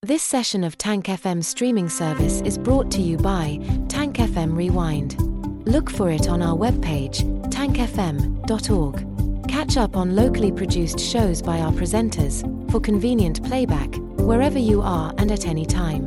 This session of Tank FM streaming service is brought to you by Tank FM Rewind. Look for it on our webpage, tankfm.org. Catch up on locally produced shows by our presenters, for convenient playback, wherever you are and at any time.